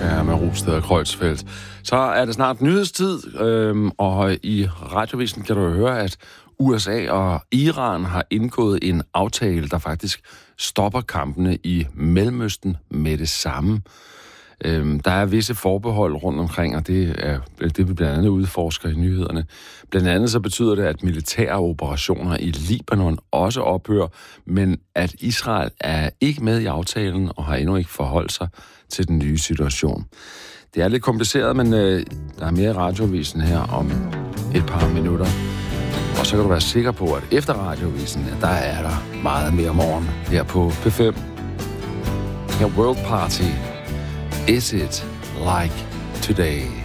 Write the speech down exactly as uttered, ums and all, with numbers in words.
Ja, med Rosted og Kreuzfeldt. Så er det snart nyhedstid, øhm, og i Radiovisen kan du høre, at U S A og Iran har indgået en aftale, der faktisk stopper kampene i Mellemøsten med det samme. Øhm, der er visse forbehold rundt omkring, og det er det, vi blandt andet udforsker i nyhederne. Blandt andet så betyder det, at militære operationer i Libanon også ophører, men at Israel er ikke med i aftalen og har endnu ikke forholdt sig til den nye situation. Det er lidt kompliceret, men øh, der er mere i Radiovisen her om et par minutter. Og så kan du være sikker på, at efter Radiovisen, der er der meget mere morgen her på P fem. Her World Party. Is it like today?